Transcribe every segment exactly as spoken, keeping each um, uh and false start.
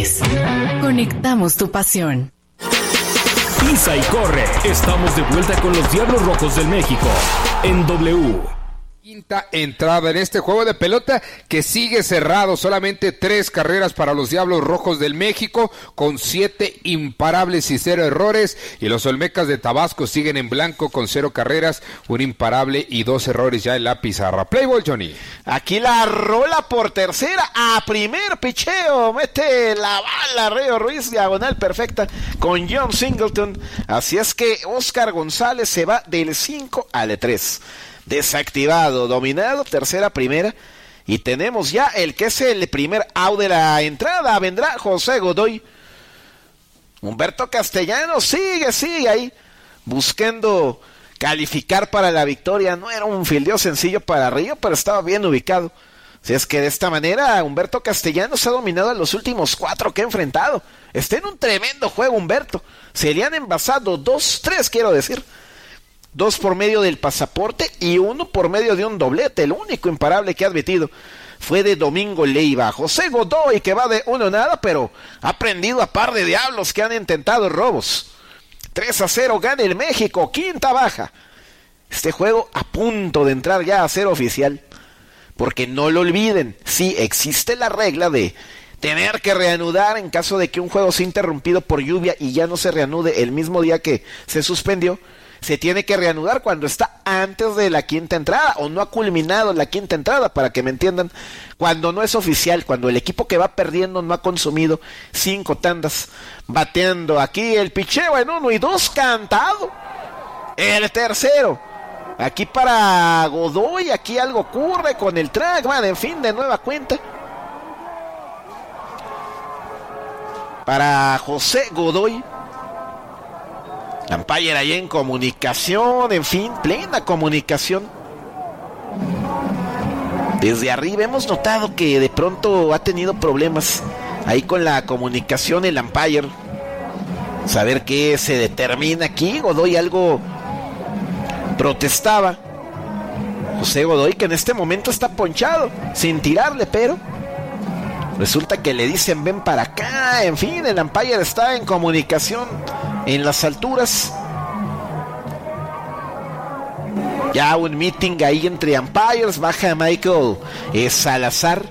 Deportes. Conectamos tu pasión. Pisa y corre. Estamos de vuelta con los Diablos Rojos del México en W. Quinta entrada en este juego de pelota que sigue cerrado, solamente tres carreras para los Diablos Rojos del México con siete imparables y cero errores, y los Olmecas de Tabasco siguen en blanco con cero carreras, un imparable y dos errores ya en la pizarra. Playboy, Johnny. Aquí la rola por tercera a primer picheo, mete la bala Reo Ruiz, diagonal perfecta con John Singleton, así es que Oscar González se va del cinco al tres. Desactivado, dominado, tercera, primera, y tenemos ya el que es el primer out de la entrada. Vendrá José Godoy. Humberto Castellanos sigue, sigue ahí buscando calificar para la victoria. No era un fildeo sencillo para Río, pero estaba bien ubicado. Si es que de esta manera Humberto Castellanos ha dominado a los últimos cuatro que ha enfrentado. Está en un tremendo juego Humberto. Se le han envasado dos, tres quiero decir. Dos por medio del pasaporte y uno por medio de un doblete. El único imparable que ha admitido fue de Domingo Leiva. José Godoy, que va de uno nada, pero ha prendido a par de diablos que han intentado robos. tres a cero gana el México, quinta baja. Este juego a punto de entrar ya a ser oficial. Porque no lo olviden, sí existe la regla de tener que reanudar en caso de que un juego sea interrumpido por lluvia y ya no se reanude el mismo día que se suspendió. Se tiene que reanudar cuando está antes de la quinta entrada o no ha culminado la quinta entrada, para que me entiendan, cuando no es oficial, cuando el equipo que va perdiendo no ha consumido cinco tandas. Bateando aquí el picheo en uno y dos, cantado el tercero. Aquí para Godoy, aquí algo ocurre con el trackman, en fin, de nueva cuenta. Para José Godoy. Umpire ahí en comunicación, en fin, plena comunicación. Desde arriba hemos notado que de pronto ha tenido problemas ahí con la comunicación el umpire. Saber qué se determina aquí. Godoy algo protestaba. José Godoy, que en este momento está ponchado, sin tirarle, pero resulta que le dicen ven para acá. En fin, el umpire está en comunicación en las alturas. Ya un meeting ahí entre umpires. Baja Michael eh, Salazar.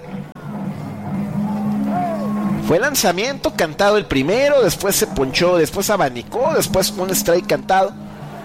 Fue lanzamiento cantado el primero, después se ponchó, después abanicó, después un strike cantado.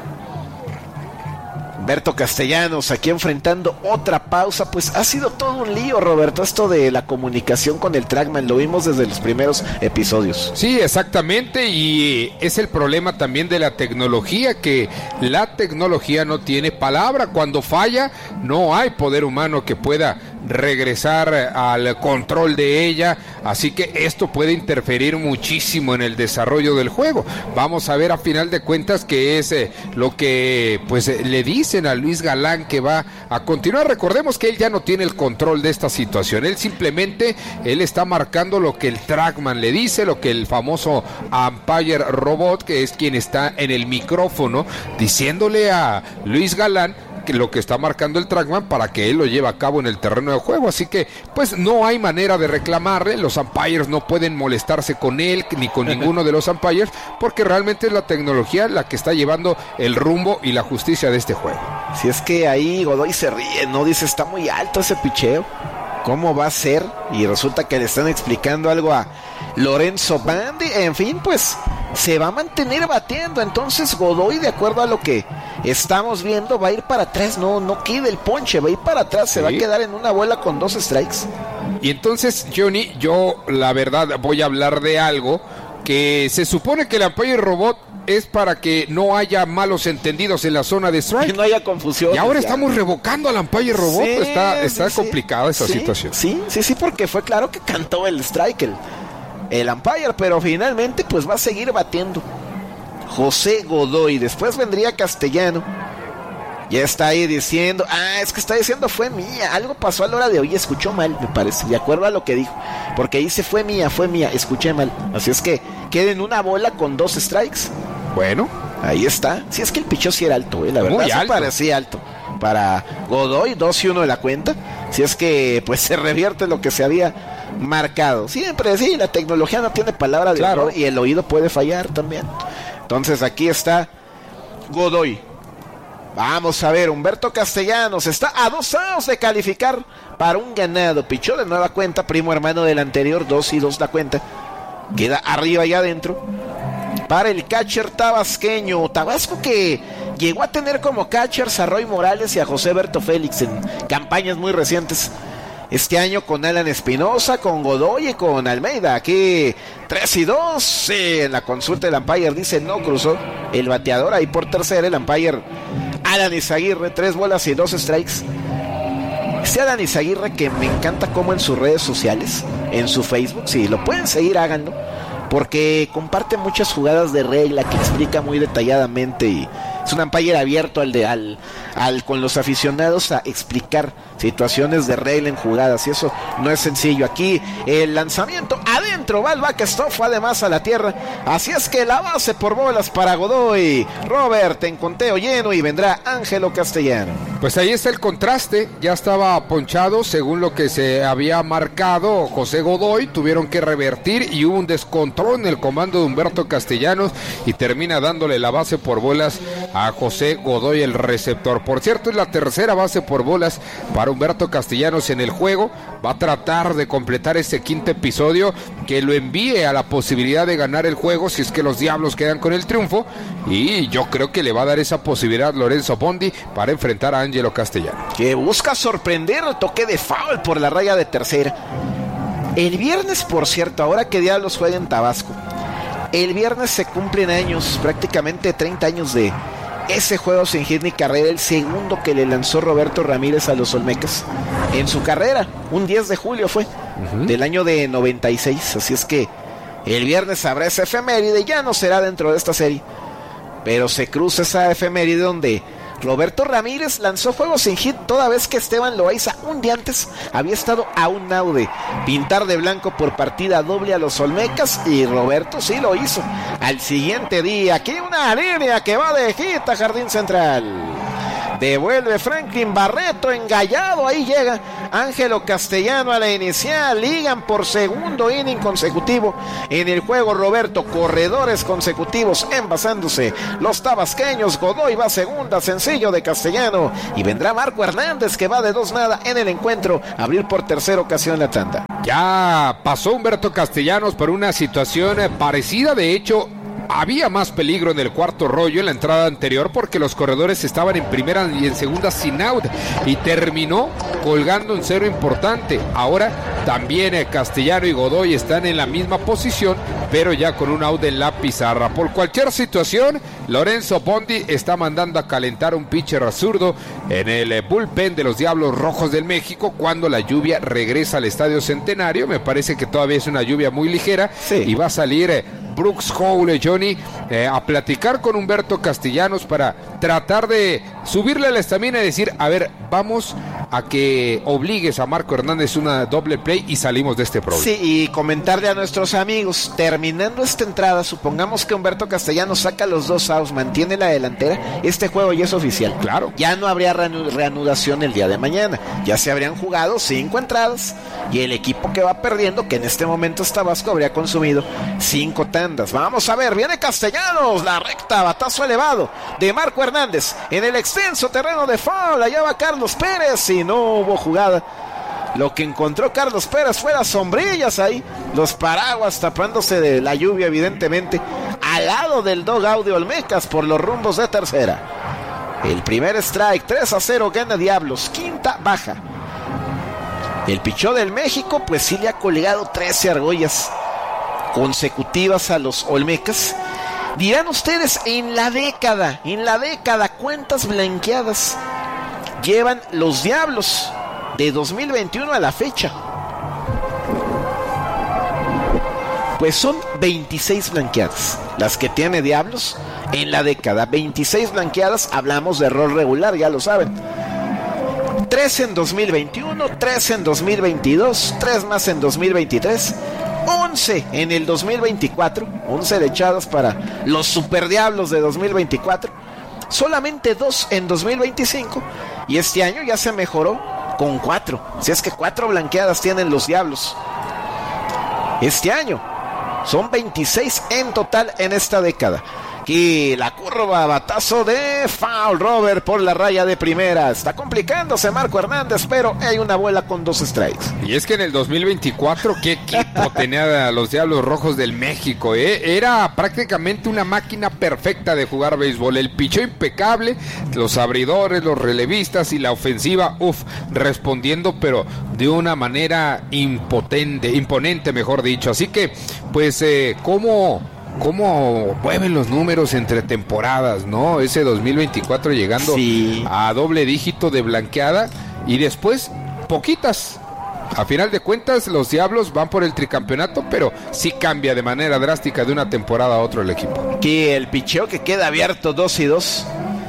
Humberto Castellanos aquí enfrentando otra pausa. Pues ha sido todo un lío, Roberto, esto de la comunicación con el trackman. Lo vimos desde los primeros episodios. Sí, exactamente, y es el problema también de la tecnología, que la tecnología no tiene palabra. Cuando falla, no hay poder humano que pueda regresar al control de ella, así que esto puede interferir muchísimo en el desarrollo del juego. Vamos a ver a final de cuentas qué es eh, lo que pues eh, le dicen a Luis Galán que va a continuar. Recordemos que él ya no tiene el control de esta situación, él simplemente él está marcando lo que el trackman le dice, lo que el famoso umpire robot, que es quien está en el micrófono diciéndole a Luis Galán que lo que está marcando el trackman para que él lo lleve a cabo en el terreno de juego. Así que pues no hay manera de reclamarle. Los umpires no pueden molestarse con él ni con ninguno de los umpires, porque realmente es la tecnología la que está llevando el rumbo y la justicia de este juego. Si es que ahí Godoy se ríe, no dice está muy alto ese picheo, ¿cómo va a ser? Y resulta que le están explicando algo a Lorenzo Bandi. En fin, pues se va a mantener batiendo. Entonces Godoy, de acuerdo a lo que estamos viendo, va a ir para atrás. No, no queda el ponche, va a ir para atrás. Se sí. va a quedar en una bola con dos strikes. Y entonces, Johnny, yo la verdad voy a hablar de algo que se supone que el umpire robot es para que no haya malos entendidos en la zona de strike. Que no haya confusión. Y ahora ya estamos revocando al umpire robot. Sí, está está sí, complicada esa sí, situación. Sí, sí, sí, porque fue claro que cantó el strike el, el umpire, pero finalmente pues va a seguir batiendo José Godoy. Después vendría Castellano. Ya está ahí diciendo, ah, es que está diciendo fue mía. Algo pasó a la hora de hoy, escuchó mal, me parece, de acuerdo a lo que dijo. Porque dice fue mía, fue mía, escuché mal. Así es que queda en una bola con dos strikes. Bueno, ahí está. Si sí, es que el pichó sí era alto, eh, la verdad sí parecía alto. Para Godoy, dos y uno de la cuenta. Si es que pues se revierte lo que se había marcado. Siempre, sí, la tecnología no tiene palabra de claro. honor y el oído puede fallar también. Entonces aquí está Godoy. Vamos a ver, Humberto Castellanos está a dos años de calificar para un ganado. Pichó de nueva cuenta, primo hermano del anterior, dos y dos la cuenta. Queda arriba y adentro. Para el catcher tabasqueño, Tabasco que llegó a tener como catchers a Roy Morales y a José Berto Félix en campañas muy recientes. Este año con Alan Espinosa, con Godoy y con Almeida. Aquí tres y dos. Sí, en la consulta del umpire dice no cruzó el bateador. Ahí por tercera el umpire Alan Izaguirre, tres bolas y dos strikes. Este Alan Izaguirre que me encanta como en sus redes sociales, en su Facebook, si lo pueden seguir háganlo, porque comparte muchas jugadas de regla que explica muy detalladamente y es un umpire abierto al de al, al con los aficionados a explicar situaciones de regla en jugadas y eso no es sencillo. Aquí el lanzamiento adentro va el backstop, fue además a la tierra, así es que la base por bolas para Godoy. Robert en conteo lleno y vendrá Ángelo Castellano. Pues ahí está el contraste, ya estaba ponchado según lo que se había marcado José Godoy, tuvieron que revertir y hubo un descontrol en el comando de Humberto Castellanos y termina dándole la base por bolas a José Godoy, el receptor. Por cierto, es la tercera base por bolas para Humberto Castellanos en el juego, va a tratar de completar ese quinto episodio que lo envíe a la posibilidad de ganar el juego si es que los Diablos quedan con el triunfo y yo creo que le va a dar esa posibilidad Lorenzo Bondi para enfrentar a Ángelo Castellanos. Que busca sorprender, toque de foul por la raya de tercera. El viernes, por cierto, ahora que Diablos juega en Tabasco, el viernes se cumplen años, prácticamente treinta años de ese juego sin hit ni carrera, el segundo que le lanzó Roberto Ramírez a los Olmecas en su carrera, un diez de julio fue, uh-huh. del año de noventa y seis, así es que el viernes habrá esa efeméride, ya no será dentro de esta serie, pero se cruza esa efeméride donde Roberto Ramírez lanzó juegos sin hit toda vez que Esteban Loaiza un día antes había estado a un out de pintar de blanco por partida doble a los Olmecas y Roberto sí lo hizo. Al siguiente día, aquí una línea que va de hit a Jardín Central. Devuelve Franklin Barreto engallado, ahí llega Ángelo Castellano a la inicial, ligan por segundo inning consecutivo en el juego Roberto, corredores consecutivos envasándose los tabasqueños, Godoy va segunda, sencillo de Castellano y vendrá Marco Hernández que va de dos nada en el encuentro, abrir por tercera ocasión la tanda. Ya pasó Humberto Castellanos por una situación parecida, de hecho había más peligro en el cuarto rollo en la entrada anterior porque los corredores estaban en primera y en segunda sin out y terminó colgando un cero importante. Ahora también el Castellano y Godoy están en la misma posición pero ya con un out en la pizarra. Por cualquier situación, Lorenzo Bondi está mandando a calentar un pitcher zurdo en el bullpen de los Diablos Rojos del México cuando la lluvia regresa al Estadio Centenario. Me parece que todavía es una lluvia muy ligera, sí. Y va a salir eh, Brooks Howell, Johnny, eh, a platicar con Humberto Castellanos para tratar de subirle la estamina y decir, a ver, vamos a que obligues a Marco Hernández una doble play y salimos de este problema. Sí, y comentarle a nuestros amigos, terminando esta entrada, supongamos que Humberto Castellanos saca los dos outs, mantiene la delantera, este juego ya es oficial. Claro. Ya no habría reanudación el día de mañana, ya se habrían jugado cinco entradas y el equipo que va perdiendo, que en este momento es Tabasco, habría consumido cinco tandas. Vamos a ver, viene Castellanos, la recta, batazo elevado de Marco Hernández en el extenso terreno de foul, allá va Carlos Pérez y no hubo jugada. Lo que encontró Carlos Pérez fue las sombrillas ahí, los paraguas tapándose de la lluvia evidentemente, al lado del dugout de Olmecas por los rumbos de tercera. El primer strike, tres a cero gana Diablos, quinta baja. El pichó del México pues sí le ha colgado trece argollas consecutivas a los Olmecas. Dirán ustedes, en la década, en la década, ¿cuántas blanqueadas llevan los Diablos de dos mil veintiuno a la fecha? Pues son veintiséis blanqueadas las que tiene Diablos en la década. veintiséis blanqueadas, hablamos de error regular, ya lo saben. tres en dos mil veintiuno, tres en dos mil veintidós, tres más en dos mil veintitrés, once en el dos mil veinticuatro, once dechadas para los Super Diablos de dos mil veinticuatro, solamente dos en dos mil veinticinco y este año ya se mejoró con cuatro, si es que cuatro blanqueadas tienen los Diablos este año. Son veintiséis en total en esta década. Y la curva, batazo de foul, Robert, por la raya de primera. Está complicándose Marco Hernández, pero hay una bola con dos strikes. Y es que en el dos mil veinticuatro, ¿qué equipo tenía los Diablos Rojos del México? ¿eh? Era prácticamente una máquina perfecta de jugar béisbol. El picheo impecable, los abridores, los relevistas y la ofensiva, uff, respondiendo, pero de una manera impotente, imponente, mejor dicho. Así que, pues, eh, ¿cómo... cómo mueven los números entre temporadas, ¿no? Ese dos mil veinticuatro llegando sí. a doble dígito de blanqueada y después poquitas. A final de cuentas, los Diablos van por el tricampeonato, pero sí cambia de manera drástica de una temporada a otra el equipo. Aquí el picheo que queda abierto, dos y dos.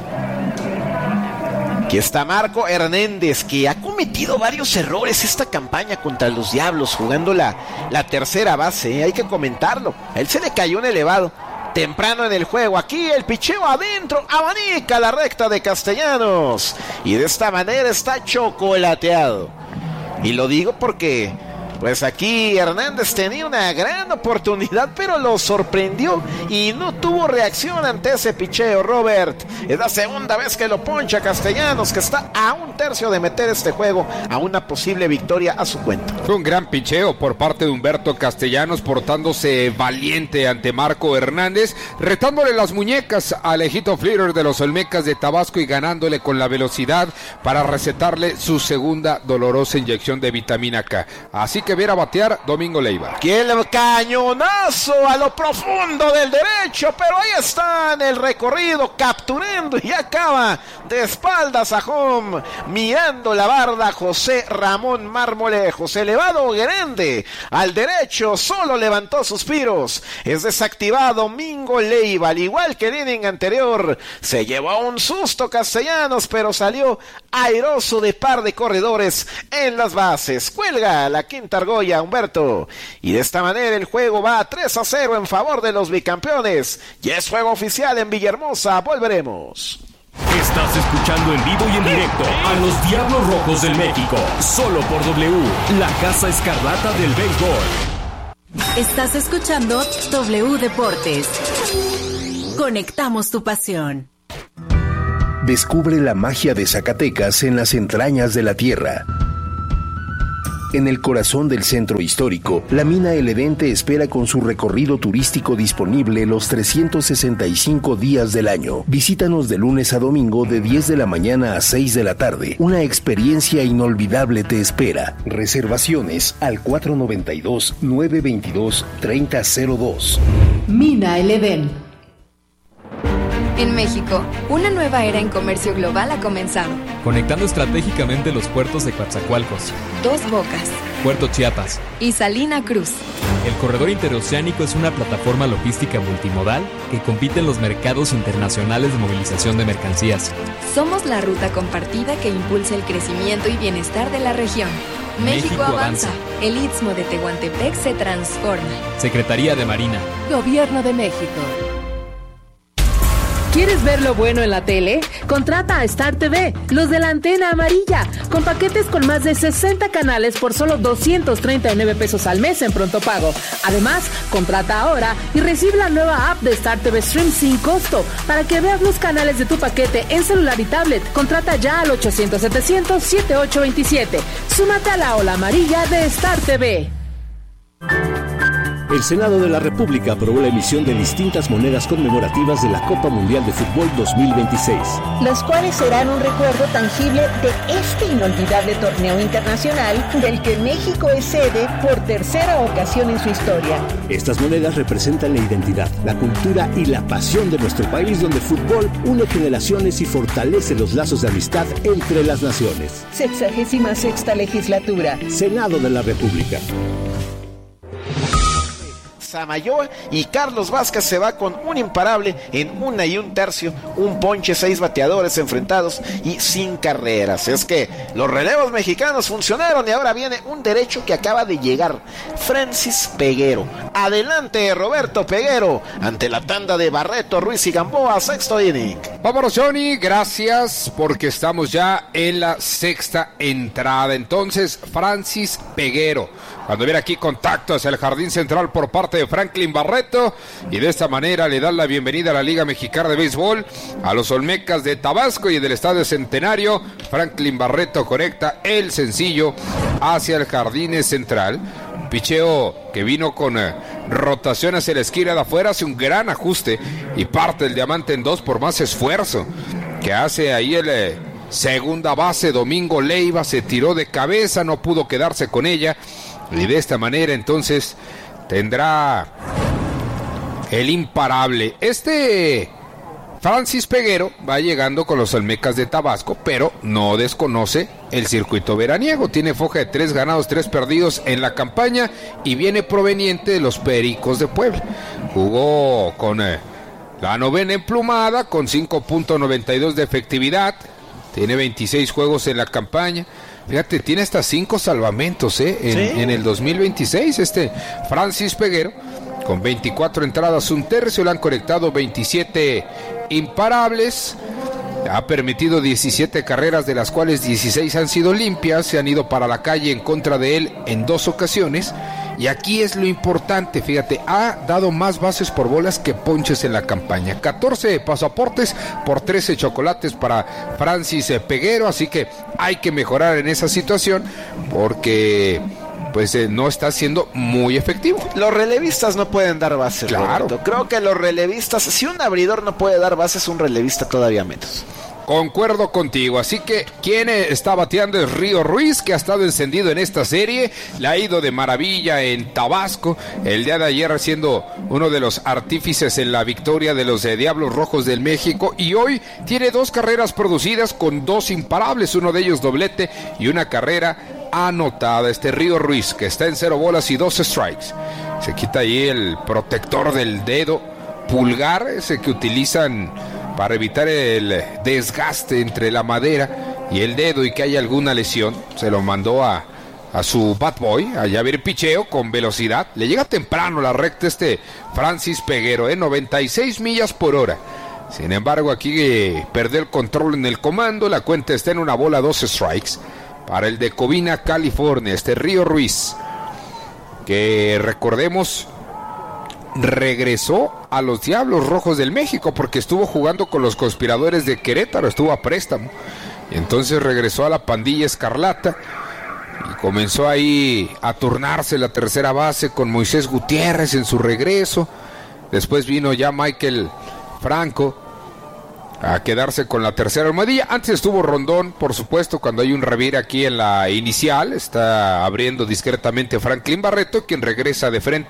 Aquí está Marco Hernández, que ha cometido varios errores esta campaña contra los Diablos, jugando la, la tercera base, ¿eh? Hay que comentarlo. A él se le cayó un elevado temprano en el juego. Aquí el picheo adentro, abanica la recta de Castellanos, y de esta manera está chocolateado. Y lo digo porque... pues aquí Hernández tenía una gran oportunidad, pero lo sorprendió y no tuvo reacción ante ese picheo, Robert. Es la segunda vez que lo poncha Castellanos, que está a un tercio de meter este juego a una posible victoria a su cuenta. Fue un gran picheo por parte de Humberto Castellanos, portándose valiente ante Marco Hernández, retándole las muñecas a Alejito Flitter de los Olmecas de Tabasco y ganándole con la velocidad para recetarle su segunda dolorosa inyección de vitamina K. Así que que viera batear Domingo Leiva. Que el cañonazo a lo profundo del derecho, pero ahí está en el recorrido, capturando y acaba de espaldas a home, mirando la barda José Ramón Marmolejo. Elevado grande al derecho, solo levantó suspiros. Es desactivado Domingo Leiva, al igual que el inning anterior. Se llevó un susto Castellanos, pero salió airoso de par de corredores en las bases. Cuelga la quinta argolla Humberto, y de esta manera el juego va tres a cero en favor de los bicampeones. Y es juego oficial en Villahermosa. Volveremos. Estás escuchando en vivo y en directo a los Diablos Rojos del México, solo por W, la Casa Escarlata del Béisbol. Estás escuchando W Deportes. Conectamos tu pasión. Descubre la magia de Zacatecas en las entrañas de la tierra. En el corazón del centro histórico, la mina El Edén te espera con su recorrido turístico disponible los trescientos sesenta y cinco días del año. Visítanos de lunes a domingo de diez de la mañana a seis de la tarde. Una experiencia inolvidable te espera. Reservaciones al cuatro noventa y dos, nueve veintidós, treinta cero dos. Mina El Edén. En México, una nueva era en comercio global ha comenzado. Conectando estratégicamente los puertos de Coatzacoalcos, Dos Bocas, Puerto Chiapas y Salina Cruz. El corredor interoceánico es una plataforma logística multimodal que compite en los mercados internacionales de movilización de mercancías. Somos la ruta compartida que impulsa el crecimiento y bienestar de la región. México, México avanza. avanza. El Istmo de Tehuantepec se transforma. Secretaría de Marina. Gobierno de México. ¿Quieres ver lo bueno en la tele? Contrata a Star T V, los de la antena amarilla, con paquetes con más de sesenta canales por solo doscientos treinta y nueve pesos al mes en pronto pago. Además, contrata ahora y recibe la nueva app de Star T V Stream sin costo para que veas los canales de tu paquete en celular y tablet. Contrata ya al ochocientos, setecientos, setenta y ocho veintisiete. Súmate a la ola amarilla de Star T V. El Senado de la República aprobó la emisión de distintas monedas conmemorativas de la Copa Mundial de Fútbol dos mil veintiséis. Las cuales serán un recuerdo tangible de este inolvidable torneo internacional del que México es sede por tercera ocasión en su historia. Estas monedas representan la identidad, la cultura y la pasión de nuestro país, donde el fútbol une generaciones y fortalece los lazos de amistad entre las naciones. Sexagésima sexta legislatura. Senado de la República. Samayoa y Carlos Vázquez se va con un imparable en una y un tercio, un ponche, seis bateadores enfrentados y sin carreras. Es que los relevos mexicanos funcionaron y ahora viene un derecho que acaba de llegar, Francis Peguero, Adelante Roberto Peguero ante la tanda de Barreto, Ruiz y Gamboa, sexto inning. Vámonos, Johnny, gracias, porque estamos ya en la sexta entrada. Entonces, Francis Peguero, cuando viene aquí contacto hacia el jardín central por parte de Franklin Barreto, y de esta manera le dan la bienvenida a la Liga Mexicana de Béisbol, a los Olmecas de Tabasco y del Estadio Centenario. Franklin Barreto conecta el sencillo hacia el jardín central. Picheo que vino con eh, rotación hacia la esquina de afuera, hace un gran ajuste y parte el diamante en dos por más esfuerzo que hace ahí el eh, segunda base Domingo Leiva. Se tiró de cabeza, no pudo quedarse con ella, y de esta manera entonces tendrá el imparable. Este Francis Peguero va llegando con los Olmecas de Tabasco, pero no desconoce el circuito veraniego. Tiene foja de tres ganados, tres perdidos en la campaña y viene proveniente de los Pericos de Puebla. Jugó con eh, la novena emplumada, con cinco punto noventa y dos de efectividad. Tiene veintiséis juegos en la campaña. Fíjate, tiene hasta cinco salvamentos eh, en, ¿sí? en el dos mil veintiséis. Este Francis Peguero, con veinticuatro entradas, un tercio, le han conectado veintisiete imparables, ha permitido diecisiete carreras, de las cuales dieciséis han sido limpias, se han ido para la calle en contra de él en dos ocasiones, y aquí es lo importante, fíjate, ha dado más bases por bolas que ponches en la campaña, catorce pasaportes por trece chocolates para Francis Peguero, así que hay que mejorar en esa situación, porque pues eh, no está siendo muy efectivo. Los relevistas no pueden dar bases, claro. Roberto. Creo que los relevistas, si un abridor no puede dar bases, un relevista todavía menos. Concuerdo contigo, así que quien está bateando es Río Ruiz, que ha estado encendido en esta serie, le ha ido de maravilla en Tabasco, el día de ayer siendo uno de los artífices en la victoria de los eh, Diablos Rojos del México, y hoy tiene dos carreras producidas con dos imparables, uno de ellos doblete y una carrera anotada. Este Río Ruiz, que está en cero bolas y dos strikes, se quita ahí el protector del dedo pulgar, ese que utilizan para evitar el desgaste entre la madera y el dedo y que haya alguna lesión. Se lo mandó a, a su bat boy, a Javier Picheo, con velocidad. Le llega temprano la recta este Francis Peguero, ¿eh? noventa y seis millas por hora. Sin embargo, aquí eh, perdió el control en el comando. La cuenta está en una bola, dos strikes para el de Covina, California, este Río Ruiz, que recordemos regresó a los Diablos Rojos del México porque estuvo jugando con los Conspiradores de Querétaro, estuvo a préstamo, y entonces regresó a la pandilla escarlata y comenzó ahí a turnarse la tercera base con Moisés Gutiérrez en su regreso. Después vino ya Michael Franco a quedarse con la tercera almohadilla. Antes estuvo Rondón, por supuesto, cuando hay un revire aquí en la inicial. Está abriendo discretamente Franklin Barreto, quien regresa de frente